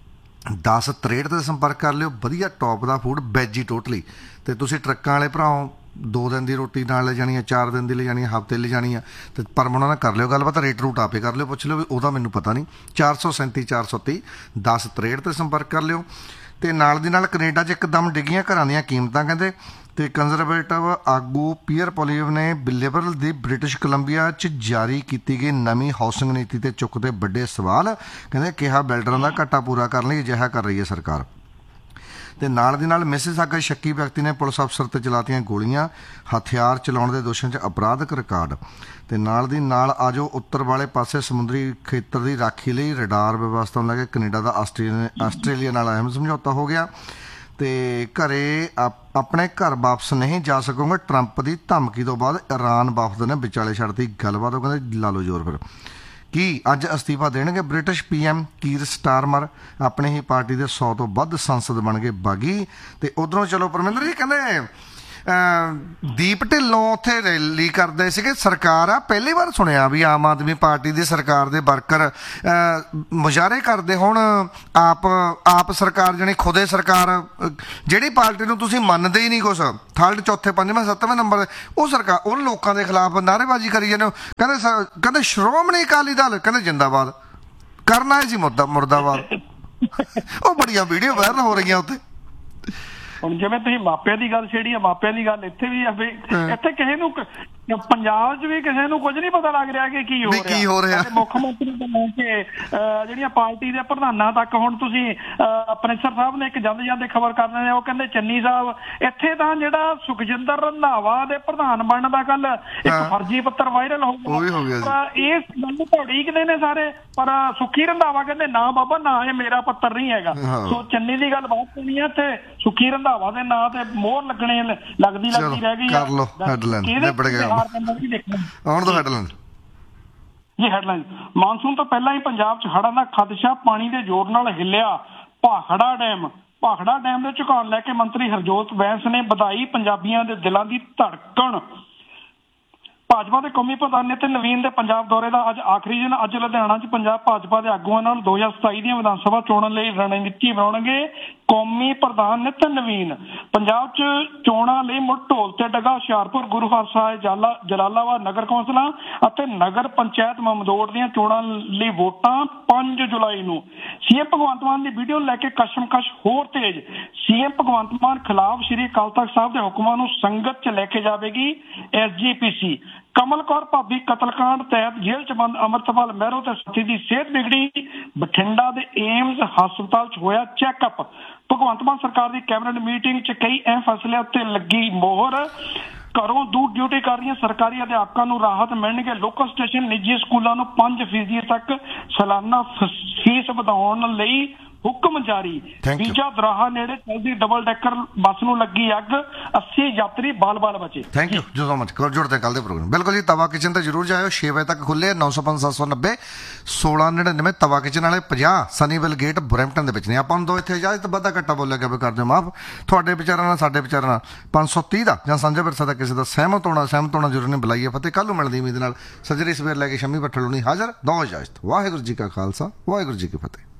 1063 ਤੇ ਸੰਪਰਕ ਕਰ ਲਿਓ। ਵਧੀਆ ਟੌਪ ਦਾ ਫੂਡ, ਵੈਜ ਹੀ ਟੋਟਲੀ। ਤੇ ਤੁਸੀਂ ਟਰੱਕਾਂ ਵਾਲੇ ਭਰਾਓ 2 ਦਿਨ ਦੀ ਰੋਟੀ ਨਾਲ ਲੈ ਜਾਣੀ ਆ, 4 ਦਿਨ ਦੀ ਲੈ ਜਾਣੀ ਆ, ਹਫ਼ਤੇ ਲੈ ਜਾਣੀ ਆ, ਤੇ ਪਰਮੋਣਾ ਨਾਲ ਕਰ ਲਿਓ ਗੱਲਬਾਤ। ਰੇਟ ਰੂਟ ਆਪੇ ਕਰ ਲਿਓ, ਪੁੱਛ ਲਿਓ ਵੀ ਉਹਦਾ ਮੈਨੂੰ ਪਤਾ ਨਹੀਂ। 437 430 1063 ਤੇ ਸੰਪਰਕ ਕਰ ਲਿਓ। ਤੇ ਨਾਲ ਦੀ ਨਾਲ ਕੈਨੇਡਾ 'ਚ ਇੱਕਦਮ ਡਿੱਗੀਆਂ ਘਰਾਂ ਦੀਆਂ ਕੀਮਤਾਂ ਕਹਿੰਦੇ। ਤੇ ਕੰਜ਼ਰਵੇਟਿਵ ਆਗੂ ਪੀਅਰ ਪੋਲੀਵ ਨੇ ਲਿਬਰਲ ਦੀ ਬ੍ਰਿਟਿਸ਼ ਕੋਲੰਬੀਆ 'ਚ ਜਾਰੀ ਕੀਤੀ ਗਈ ਨਵੀਂ ਹਾਊਸਿੰਗ ਨੀਤੀ ਤੇ ਚੁੱਕਦੇ ਵੱਡੇ ਸਵਾਲ। ਕਹਿੰਦੇ ਕਿਹਾ ਬਿਲਡਰਾਂ ਦਾ ਘਾਟਾ ਪੂਰਾ ਕਰਨ ਲਈ ਅਜਿਹਾ ਕਰ ਰਹੀ ਹੈ ਸਰਕਾਰ। ਤੇ ਨਾਲ ਦੀ ਨਾਲ ਮਿਸਿਸਾਗਾ ਸ਼ੱਕੀ ਵਿਅਕਤੀ ਨੇ ਪੁਲਿਸ ਅਫਸਰ ਤੇ ਚਲਾਤੀਆਂ ਗੋਲੀਆਂ, ਹਥਿਆਰ ਚਲਾਉਣ ਦੇ ਦੋਸ਼ਾਂ 'ਚ ਅਪਰਾਧਕ ਰਿਕਾਰਡ। ਤੇ ਨਾਲ ਦੀ ਨਾਲ ਆਜੋ ਉੱਤਰ ਵਾਲੇ ਪਾਸੇ ਸਮੁੰਦਰੀ ਖੇਤਰ ਦੀ ਰਾਖੀ ਲਈ ਰਡਾਰ ਵਿਵਸਥਾ ਨੂੰ ਲੈ ਕੇ ਕੈਨੇਡਾ ਦਾ ਆਸਟ੍ਰੇਲੀਆ ਨਾਲ ਅਹਿਮ ਸਮਝੌਤਾ ਹੋ ਗਿਆ। ਤੇ ਘਰੇ ਆਪਣੇ ਘਰ ਵਾਪਸ ਨਹੀਂ ਜਾ ਸਕੋਗੇ, ਟਰੰਪ ਦੀ ਧਮਕੀ ਤੋਂ ਬਾਅਦ ਇਰਾਨ ਵਫਦ ਨੇ ਵਿਚਾਲੇ ਛੱਡਤੀ ਗੱਲਬਾਤ। ਉਹ ਕਹਿੰਦੇ ਲਾ ਲਓ ਜ਼ੋਰ ਫਿਰ। ਕੀ ਅੱਜ ਅਸਤੀਫਾ ਦੇਣਗੇ ਬ੍ਰਿਟਿਸ਼ PM ਕੀਰ ਸਟਾਰਮਰ? ਆਪਣੇ ਹੀ ਪਾਰਟੀ ਦੇ 100 ਤੋਂ ਵੱਧ ਸੰਸਦ ਬਣ ਗਏ ਬਾਗੀ। ਤੇ ਉਧਰੋਂ ਚਲੋ ਪਰਮਿੰਦਰ ਜੀ ਕਹਿੰਦੇ ਦੀਪ ਢਿੱਲੋਂ ਉੱਥੇ ਰੈਲੀ ਕਰਦੇ ਸੀਗੇ। ਸਰਕਾਰ ਆ ਪਹਿਲੀ ਵਾਰ ਸੁਣਿਆ ਵੀ ਆਮ ਆਦਮੀ ਪਾਰਟੀ ਦੀ ਸਰਕਾਰ ਦੇ ਵਰਕਰ ਮੁਜ਼ਾਹਰੇ ਕਰਦੇ ਹੁਣ ਆਪ ਸਰਕਾਰ ਜਾਣੀ ਖੁਦੇ ਸਰਕਾਰ, ਜਿਹੜੀ ਪਾਰਟੀ ਨੂੰ ਤੁਸੀਂ ਮੰਨਦੇ ਹੀ ਨਹੀਂ ਕੁਛ, ਥਰਡ ਚੌਥੇ ਪੰਜਵੇਂ ਸੱਤਵੇਂ ਨੰਬਰ ਉਹ ਸਰਕਾਰ, ਉਹ ਲੋਕਾਂ ਦੇ ਖਿਲਾਫ ਨਾਅਰੇਬਾਜ਼ੀ ਕਰੀ ਜਾਂਦੇ ਹੋ। ਕਹਿੰਦੇ ਸ਼੍ਰੋਮਣੀ ਅਕਾਲੀ ਦਲ ਕਹਿੰਦੇ ਜਿੰਦਾਬਾਦ ਕਰਨਾ ਹੈ ਸੀ ਮੁਰਦਾਬਾਦ। ਉਹ ਬੜੀਆਂ ਵੀਡੀਓ ਵਾਇਰਲ ਹੋ ਰਹੀਆਂ ਉੱਥੇ। ਹੁਣ ਜਿਵੇਂ ਤੁਸੀਂ ਮਾਪਿਆਂ ਦੀ ਗੱਲ ਛੇੜੀ ਆ, ਮਾਪਿਆਂ ਦੀ ਗੱਲ ਇੱਥੇ ਵੀ ਆ ਵੀ ਇੱਥੇ ਕਿਸੇ ਨੂੰ ਪੰਜਾਬ 'ਚ ਵੀ ਕਿਸੇ ਨੂੰ ਕੁਝ ਨਹੀਂ ਪਤਾ ਲੱਗ ਰਿਹਾ ਕਿ ਕੀ ਹੋ ਰਿਹਾ। ਮੁੱਖ ਮੰਤਰੀ ਤੋਂ ਲੈ ਕੇ ਜਿਹੜੀਆਂ ਪਾਰਟੀ ਦੇ ਪ੍ਰਧਾਨਾਂ ਤੱਕ ਹੁਣ ਤੁਸੀਂ ਪ੍ਰਿੰਸਰ ਸਾਹਿਬ ਨੇ ਇੱਕ ਜਾਂਦੇ ਖਬਰ ਕਰ ਰਹੇ ਨੇ, ਉਹ ਕਹਿੰਦੇ ਚੰਨੀ ਸਾਹਿਬ ਇੱਥੇ ਤਾਂ ਜਿਹੜਾ ਸੁਖਜਿੰਦਰ ਰੰਧਾਵਾ ਦੇ ਪ੍ਰਧਾਨ ਬਣਨ ਦਾ ਕੱਲ ਇੱਕ ਫਰਜ਼ੀ ਪੱਤਰ ਵਾਇਰਲ ਹੋ ਗਿਆ। ਇਸ ਗੱਲ ਨੂੰ ਢੋੜੀਕਦੇ ਨੇ ਸਾਰੇ, ਪਰ ਸੁੱਖੀ ਰੰਧਾਵਾ ਕਹਿੰਦੇ ਨਾ ਬਾਬਾ ਨਾ, ਇਹ ਮੇਰਾ ਪੱਤਰ ਨਹੀਂ ਹੈਗਾ। ਸੋ ਚੰਨੀ ਦੀ ਗੱਲ ਬਹੁਤ ਸੁਣੀ ਆ, ਇੱਥੇ ਸੁੱਖੀ ਰੰਧਾਵਾ ਦੇ ਨਾਂ ਤੇ ਮੋਹਰ ਲੱਗਦੀ ਰਹਿ ਗਈ ਆ। ਹੈਡਲਾਈਨ ਮਾਨਸੂਨ ਤੋਂ ਪਹਿਲਾਂ ਹੀ ਪੰਜਾਬ 'ਚ ਹੜ੍ਹਾਂ ਦਾ ਖਦਸ਼ਾ, ਪਾਣੀ ਦੇ ਜ਼ੋਰ ਨਾਲ ਹਿੱਲਿਆ ਭਾਖੜਾ ਡੈਮ। ਭਾਖੜਾ ਡੈਮ ਦੇ ਝੁਕਾਣ ਲੈ ਕੇ ਮੰਤਰੀ ਹਰਜੋਤ ਬੈਂਸ ਨੇ ਵਧਾਈ ਪੰਜਾਬੀਆਂ ਦੇ ਦਿਲਾਂ ਦੀ ਧੜਕਣ। ਭਾਜਪਾ ਦੇ ਕੌਮੀ ਪ੍ਰਧਾਨ ਨਿਤਿਨ ਨਵੀਨ ਦੇ ਪੰਜਾਬ ਦੌਰੇ ਦਾ ਅੱਜ ਆਖਰੀ ਦਿਨ। ਅੱਜ ਲੁਧਿਆਣਾ 'ਚ ਪੰਜਾਬ ਭਾਜਪਾ ਦੇ ਆਗੂਆਂ ਨਾਲ 2027 ਦੀਆਂ ਵਿਧਾਨ ਸਭਾ ਚੋਣਾਂ ਲਈ ਰਣਨੀਤੀ ਬਣਾਉਣਗੇ ਕੌਮੀ ਪ੍ਰਧਾਨ ਨਿਤਿਨ ਨਵੀਨ। ਪੰਜਾਬ 'ਚ ਚੋਣਾਂ ਲਈ ਮੁੜ ਢੋਲ ਤੇ ਡਗਾ ਹੁਸ਼ਿਆਰਪੁਰ, ਗੁਰੂ ਹਰਸਾਏ, ਜਲਾਲਾਬਾਦ ਨਗਰ ਕੌਂਸਲਾਂ ਅਤੇ ਨਗਰ ਪੰਚਾਇਤ ਮਮਦੋੜ ਦੀਆਂ ਚੋਣਾਂ ਲਈ ਵੋਟਾਂ 5 ਜੁਲਾਈ ਨੂੰ। ਸੀਐਮ ਭਗਵੰਤ ਮਾਨ ਦੀ ਵੀਡੀਓ ਲੈ ਕੇ ਕਸ਼ਮਕਸ਼ ਹੋਰ ਤੇਜ਼। ਸੀਐਮ ਭਗਵੰਤ ਮਾਨ ਖਿਲਾਫ ਸ਼੍ਰੀ ਅਕਾਲ ਤਖ਼ਤ ਸਾਹਿਬ ਦੇ ਹੁਕਮਾਂ ਨੂੰ ਸੰਗਤ 'ਚ ਲੈ ਕੇ ਜਾਵੇਗੀ SGPC। ਕਮਲ ਕੌਰ ਭਾਬੀ ਕਤਲਕਾਂਡ ਤਹਿਤ ਜੇਲ੍ਹ 'ਚ ਬੰਦ ਅੰਮ੍ਰਿਤਪਾਲ ਮਹਿਰੋ ਤੇ ਸਾਥੀ ਦੀ ਸਿਹਤ ਵਿਗੜੀ। ਬਠਿੰਡਾ ਦੇ ਏਮਜ਼ ਹਸਪਤਾਲ 'ਚ ਹੋਇਆ ਚੈੱਕਅਪ। ਭਗਵੰਤ ਮਾਨ ਸਰਕਾਰ ਦੀ ਕੈਬਨਿਟ ਮੀਟਿੰਗ 'ਚ ਕਈ ਅਹਿਮ ਫੈਸਲਿਆਂ ਉੱਤੇ ਲੱਗੀ ਮੋਹਰ। ਘਰੋਂ ਦੂਰ ਡਿਊਟੀ ਕਰ ਰਹੀਆਂ ਸਰਕਾਰੀ ਅਧਿਆਪਕਾਂ ਨੂੰ ਰਾਹਤ ਮਿਲਣਗੇ। ਲੋਕਲ ਸਟੇਸ਼ਨ ਨਿੱਜੀ ਸਕੂਲਾਂ ਨੂੰ 5% ਤੱਕ ਸਾਲਾਨਾ ਫੀਸ ਵਧਾਉਣ ਲਈ ਹੁਕਮ ਜਾਰੀ। ਵੀਜ਼ਾ ਦਰਾਹਾ ਨੇੜੇ ਚਲਦੀ ਡਬਲ ਡੈਕਰ ਬੱਸ ਨੂੰ ਲੱਗੀ ਅੱਗ, 80 ਯਾਤਰੀ ਬਾਲ-ਬਾਲ ਬਚੇ। Thank you so much. ਜੁੜਦੇ ਕੱਲ ਦੇ ਪ੍ਰੋਗਰਾਮ ਬਿਲਕੁਲ ਜੀ। ਤਵਾ ਕਿਚਨ ਤੇ ਜ਼ਰੂਰ ਜਾਇਓ, 6 ਵਜੇ ਤੱਕ ਖੁੱਲੇ, 905 790 1699। ਤਵਾ ਕਿਚਨ ਵਾਲੇ 50 ਸਨੀਵਿਲ ਗੇਟ ਬਰੈਂਪਟਨ ਦੇ ਵਿੱਚ ਨੇ। ਆਪਾਂ ਨੂੰ ਦੋ ਇੱਥੇ ਇਜਾਜ਼ਤ, ਵੱਧਾ ਘੱਟਾ ਬੋਲਿਆ ਗਿਆ ਕਰ ਦਿਓ ਮਾਫ। ਤੁਹਾਡੇ ਵਿਚਾਰਾਂ ਨਾਲ ਸਾਡੇ ਵਿਚਾਰਾਂ ਨਾਲ 530 ਦਾ ਜਾਂ ਸਾਂਝਾ ਵਿਰਸਾ ਦਾ ਕਿਸੇ ਦਾ ਸਹਿਮਤ ਹੋਣਾ ਜ਼ਰੂਰ ਨਹੀਂ। ਬੁਲਾਈਏ ਫਤਿਹ। ਕੱਲ ਨੂੰ ਮਿਲਦੀ ਉਮੀਦ ਨਾਲ ਸੱਜਰੀ ਸਵੇਰ ਲੈ ਕੇ ਸ਼ਮੀ ਭੱਠਲ ਨੂੰ ਹਾਜ਼ਰ। ਦੋ ਇਜਾਜ਼ਤ। ਵਾਹਿਗੁਰੂ ਜੀ ਕਾ ਖਾਲਸਾ, ਵਾਹਿਗੁਰੂ ਜੀ ਕੀ ਫਤਿਹ।